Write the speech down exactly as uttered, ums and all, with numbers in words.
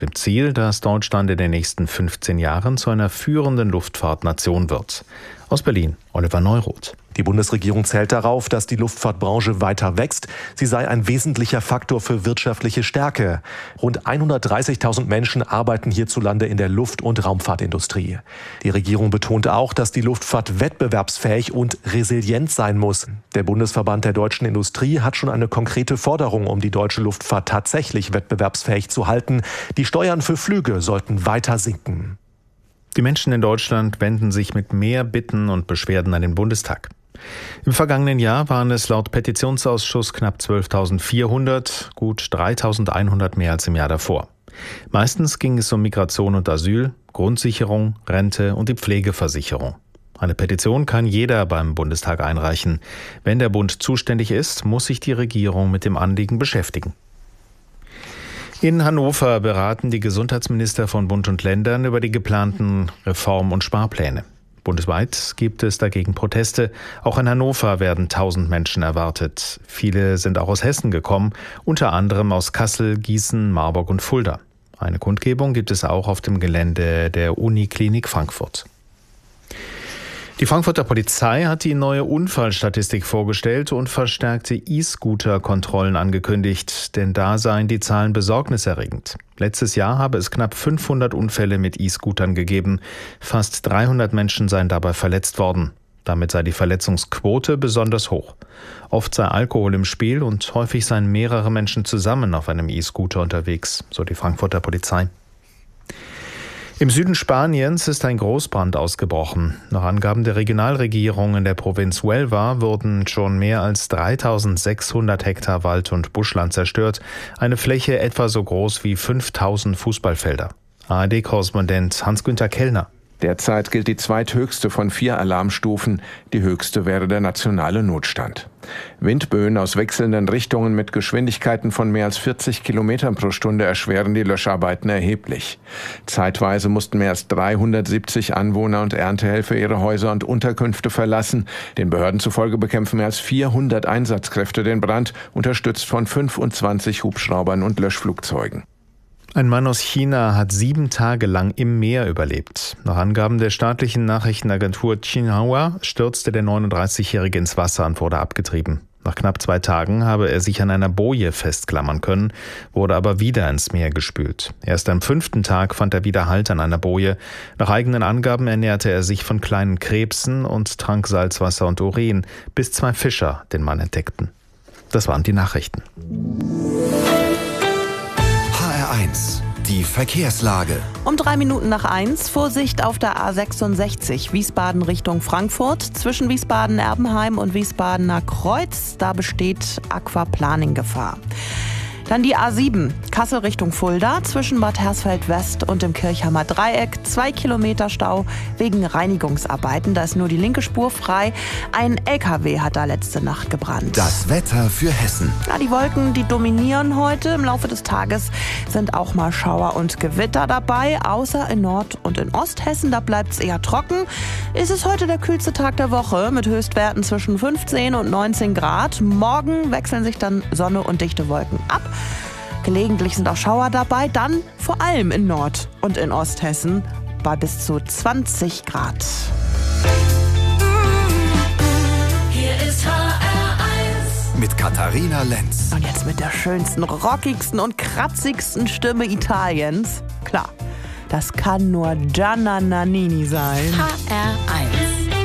Dem Ziel, dass Deutschland in den nächsten fünfzehn Jahren zu einer führenden Luftfahrtnation wird. Aus Berlin, Oliver Neuroth. Die Bundesregierung zählt darauf, dass die Luftfahrtbranche weiter wächst. Sie sei ein wesentlicher Faktor für wirtschaftliche Stärke. Rund hundertdreißigtausend Menschen arbeiten hierzulande in der Luft- und Raumfahrtindustrie. Die Regierung betont auch, dass die Luftfahrt wettbewerbsfähig und resilient sein muss. Der Bundesverband der deutschen Industrie hat schon eine konkrete Forderung, um die deutsche Luftfahrt tatsächlich wettbewerbsfähig zu halten. Die Steuern für Flüge sollten weiter sinken. Die Menschen in Deutschland wenden sich mit mehr Bitten und Beschwerden an den Bundestag. Im vergangenen Jahr waren es laut Petitionsausschuss knapp zwölftausendvierhundert, gut dreitausendeinhundert mehr als im Jahr davor. Meistens ging es um Migration und Asyl, Grundsicherung, Rente und die Pflegeversicherung. Eine Petition kann jeder beim Bundestag einreichen. Wenn der Bund zuständig ist, muss sich die Regierung mit dem Anliegen beschäftigen. In Hannover beraten die Gesundheitsminister von Bund und Ländern über die geplanten Reform- und Sparpläne. Bundesweit gibt es dagegen Proteste. Auch in Hannover werden tausend Menschen erwartet. Viele sind auch aus Hessen gekommen, unter anderem aus Kassel, Gießen, Marburg und Fulda. Eine Kundgebung gibt es auch auf dem Gelände der Uniklinik Frankfurt. Die Frankfurter Polizei hat die neue Unfallstatistik vorgestellt und verstärkte E-Scooter-Kontrollen angekündigt, denn da seien die Zahlen besorgniserregend. Letztes Jahr habe es knapp fünfhundert Unfälle mit E-Scootern gegeben. Fast dreihundert Menschen seien dabei verletzt worden. Damit sei die Verletzungsquote besonders hoch. Oft sei Alkohol im Spiel und häufig seien mehrere Menschen zusammen auf einem E-Scooter unterwegs, so die Frankfurter Polizei. Im Süden Spaniens ist ein Großbrand ausgebrochen. Nach Angaben der Regionalregierung in der Provinz Huelva wurden schon mehr als dreitausendsechshundert Hektar Wald- und Buschland zerstört. Eine Fläche etwa so groß wie fünftausend Fußballfelder. A R D-Korrespondent Hans-Günther Kellner. Derzeit gilt die zweithöchste von vier Alarmstufen. Die höchste wäre der nationale Notstand. Windböen aus wechselnden Richtungen mit Geschwindigkeiten von mehr als vierzig Kilometern pro Stunde erschweren die Löscharbeiten erheblich. Zeitweise mussten mehr als dreihundertsiebzig Anwohner und Erntehelfer ihre Häuser und Unterkünfte verlassen. Den Behörden zufolge bekämpfen mehr als vierhundert Einsatzkräfte den Brand, unterstützt von fünfundzwanzig Hubschraubern und Löschflugzeugen. Ein Mann aus China hat sieben Tage lang im Meer überlebt. Nach Angaben der staatlichen Nachrichtenagentur Xinhua stürzte der neununddreißigjährige ins Wasser und wurde abgetrieben. Nach knapp zwei Tagen habe er sich an einer Boje festklammern können, wurde aber wieder ins Meer gespült. Erst am fünften Tag fand er wieder Halt an einer Boje. Nach eigenen Angaben ernährte er sich von kleinen Krebsen und trank Salzwasser und Urin, bis zwei Fischer den Mann entdeckten. Das waren die Nachrichten. eins. Die Verkehrslage. Um drei Minuten nach eins, Vorsicht auf der A sechsundsechzig, Wiesbaden Richtung Frankfurt. Zwischen Wiesbaden-Erbenheim und Wiesbadener Kreuz, da besteht Aquaplaning-Gefahr. Dann die A sieben, Kassel Richtung Fulda, zwischen Bad Hersfeld West und dem Kirchhammer Dreieck. Zwei Kilometer Stau wegen Reinigungsarbeiten. Da ist nur die linke Spur frei. Ein L K W hat da letzte Nacht gebrannt. Das Wetter für Hessen. Ja, die Wolken, die dominieren heute. Im Laufe des Tages sind auch mal Schauer und Gewitter dabei. Außer in Nord- und in Osthessen, da bleibt es eher trocken. Ist es heute der kühlste Tag der Woche mit Höchstwerten zwischen fünfzehn und neunzehn Grad. Morgen wechseln sich dann Sonne und dichte Wolken ab. Gelegentlich sind auch Schauer dabei, dann vor allem in Nord- und in Osthessen bei bis zu zwanzig Grad. Hier ist H R eins mit Katharina Lenz. Und jetzt mit der schönsten, rockigsten und kratzigsten Stimme Italiens. Klar, das kann nur Gianna Nannini sein. H R eins